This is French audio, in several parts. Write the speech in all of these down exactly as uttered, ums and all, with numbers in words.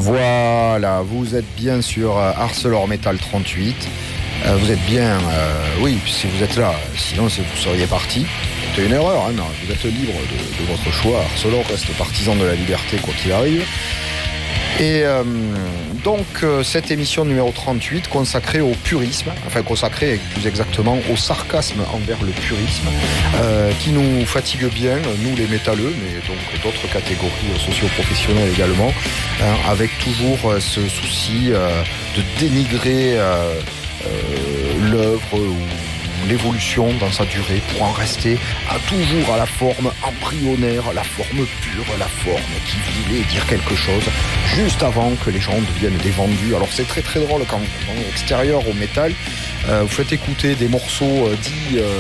Voilà, vous êtes bien sur ArcelorMetal trente-huit. Euh, vous êtes bien, euh, oui, si vous êtes là, sinon vous seriez parti. C'est une erreur, hein, non, vous êtes libre de, de votre choix. Arcelor reste partisan de la liberté quoi qu'il arrive. Et euh, donc euh, cette émission numéro trente-huit consacrée au purisme, enfin consacrée plus exactement au sarcasme envers le purisme, euh, qui nous fatigue bien, nous les métalleux, mais donc d'autres catégories socio-professionnelles également, hein, avec toujours euh, ce souci euh, de dénigrer euh, euh, l'œuvre ou l'évolution dans sa durée pour en rester à toujours à la forme embryonnaire, la forme pure, la forme qui voulait dire quelque chose juste avant que les gens deviennent des vendus. Alors c'est très très drôle quand dans l'extérieur au métal, euh, vous faites écouter des morceaux euh, dits euh,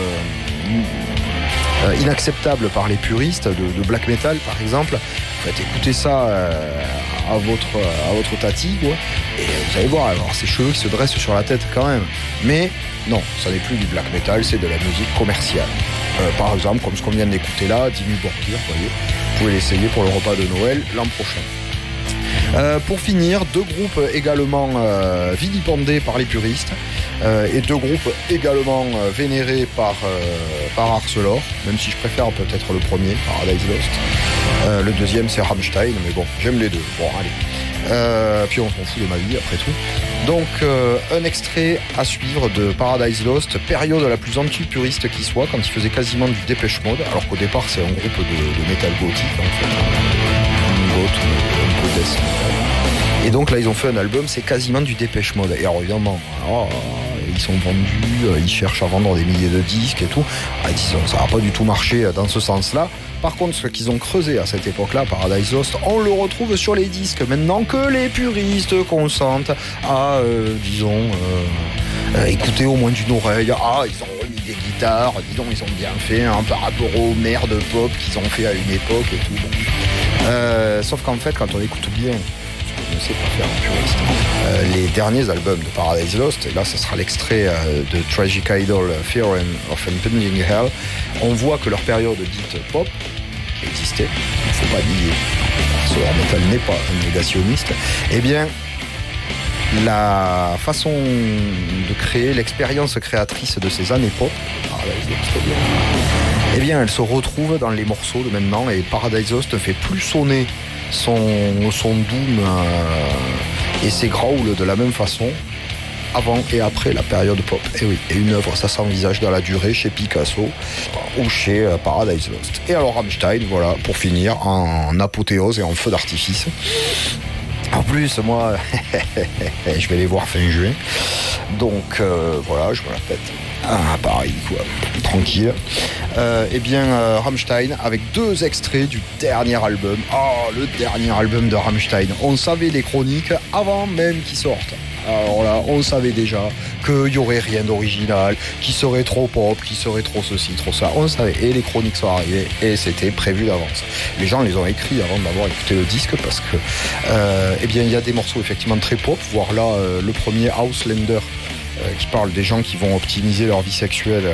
euh, inacceptables par les puristes de, de black metal par exemple. Vous faites écouter ça euh, à votre à votre tati quoi, et vous allez voir alors ces cheveux qui se dressent sur la tête quand même. Mais non, ça n'est plus du black metal, c'est de la musique commerciale. Euh, par exemple, comme ce qu'on vient d'écouter là, Dimmu Borgir, vous voyez, vous pouvez l'essayer pour le repas de Noël l'an prochain. Euh, pour finir, deux groupes également euh, vilipendés par les puristes euh, et deux groupes également euh, vénérés par, euh, par Arcelor, même si je préfère peut-être le premier, Paradise Lost. Euh, le deuxième c'est Rammstein, mais bon, j'aime les deux. Bon, allez. Euh, puis on s'en fout de ma vie après tout. Donc euh, un extrait à suivre de Paradise Lost, période la plus anti-puriste qui soit, quand ils faisaient quasiment du Depeche Mode, alors qu'au départ c'est un groupe de, de métal gothique en fait, un goth, un peu death metal. Et donc là ils ont fait un album, c'est quasiment du Depeche Mode. Et alors évidemment, alors, ils sont vendus, ils cherchent à vendre des milliers de disques et tout. Ah, disons, ça n'a pas du tout marché dans ce sens-là. Par contre, ce qu'ils ont creusé à cette époque-là, Paradise Lost, on le retrouve sur les disques. Maintenant que les puristes consentent à, euh, disons, euh, euh, écouter au moins d'une oreille. Ah, ils ont remis des guitares, disons, ils ont bien fait hein, par rapport aux merdes pop qu'ils ont fait à une époque et tout. Bon. Euh, sauf qu'en fait, quand on écoute bien, je ne sais pas faire un puriste, euh, les derniers albums de Paradise Lost, et là ce sera l'extrait euh, de Tragic Idol, Fear of Impending Hell, on voit que leur période dite pop, qui existait, il ne faut pas nier, ArcelorMetal n'est pas un négationniste, eh bien la façon de créer, l'expérience créatrice de ces années pop, Paradise Lost, eh bien elle se retrouve dans les morceaux de maintenant, et Paradise Lost ne fait plus sonner son, son doom euh, et ses growls de la même façon avant et après la période pop. Et oui, et une œuvre ça s'envisage dans la durée chez Picasso ou chez euh, Paradise Lost. Et alors Rammstein, voilà, pour finir en apothéose et en feu d'artifice. En plus, moi, je vais les voir fin juin. Donc, euh, voilà, je me la pète. Ah, pareil, quoi. Tranquille. Euh, eh bien, euh, Rammstein, avec deux extraits du dernier album. Oh, le dernier album de Rammstein. On savait les chroniques avant même qu'ils sortent. Alors là, on savait déjà qu'il n'y aurait rien d'original, qu'il serait trop pop, qu'il serait trop ceci, trop ça. On savait. Et les chroniques sont arrivées et c'était prévu d'avance. Les gens les ont écrits avant d'avoir écouté le disque parce que, euh, eh bien, il y a des morceaux effectivement très pop. Voire là, euh, le premier Auslander, euh, qui parle des gens qui vont optimiser leur vie sexuelle